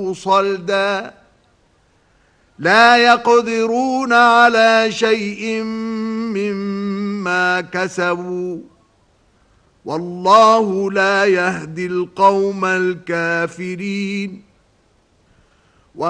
كفروا صلدا لا يقدرون على شيء مما كسبوا والله لا يهدي القوم الكافرين